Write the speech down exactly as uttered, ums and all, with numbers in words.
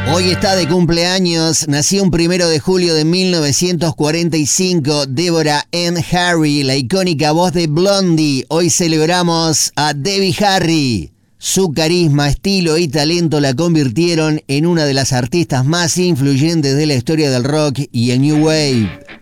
Hoy está de cumpleaños, nació un primero de julio de mil novecientos cuarenta y cinco, Deborah Ann Harry, la icónica voz de Blondie. Hoy celebramos a Debbie Harry. Su carisma, estilo y talento la convirtieron en una de las artistas más influyentes de la historia del rock y el New Wave.